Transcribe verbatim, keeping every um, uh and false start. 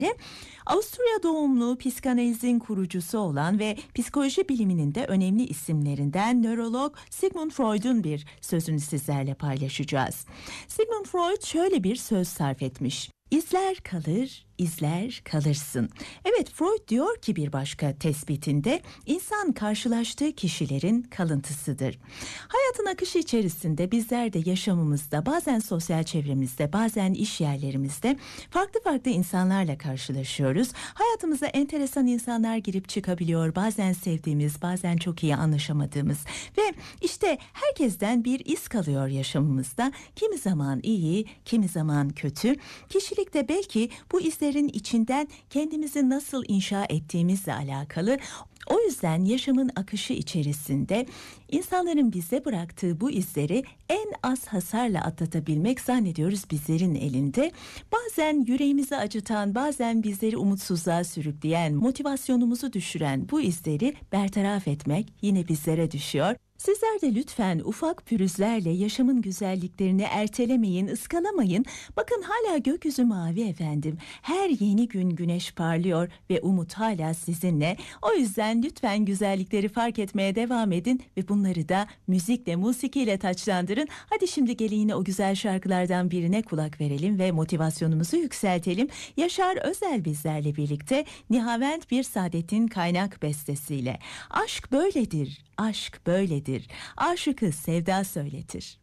Avusturya doğumlu psikanalizin kurucusu olan ve psikoloji biliminin de önemli isimlerinden nörolog Sigmund Freud'un bir sözünü sizlerle paylaşacağız. Sigmund Freud şöyle bir söz sarf etmiş: İzler kalır, izler kalırsın. Evet, Freud diyor ki bir başka tespitinde, insan karşılaştığı kişilerin kalıntısıdır. Hayatın akışı içerisinde bizler de yaşamımızda, bazen sosyal çevremizde, bazen iş yerlerimizde farklı farklı insanlarla karşılaşıyoruz. Hayatımıza enteresan insanlar girip çıkabiliyor. Bazen sevdiğimiz, bazen çok iyi anlaşamadığımız ve işte herkesten bir iz kalıyor yaşamımızda. Kimi zaman iyi, kimi zaman kötü. Kişilik de belki bu izlerin içinden kendimizi nasıl inşa ettiğimizle alakalı. O yüzden yaşamın akışı içerisinde insanların bize bıraktığı bu izleri en az hasarla atlatabilmek zannediyoruz bizlerin elinde. Bazen yüreğimizi acıtan, bazen bizleri umutsuzluğa sürükleyen, motivasyonumuzu düşüren bu izleri bertaraf etmek yine bizlere düşüyor. Sizler de lütfen ufak pürüzlerle yaşamın güzelliklerini ertelemeyin, ıskalamayın. Bakın hala gökyüzü mavi efendim. Her yeni gün güneş parlıyor ve umut hala sizinle. O yüzden lütfen güzellikleri fark etmeye devam edin ve bunları da müzikle, musikiyle taçlandırın. Hadi şimdi gelin yine o güzel şarkılardan birine kulak verelim ve motivasyonumuzu yükseltelim. Yaşar Özel bizlerle birlikte Nihavent Bir Saadet'in kaynak bestesiyle. Aşk böyledir, aşk böyledir. Aşıkı sevda söyletir.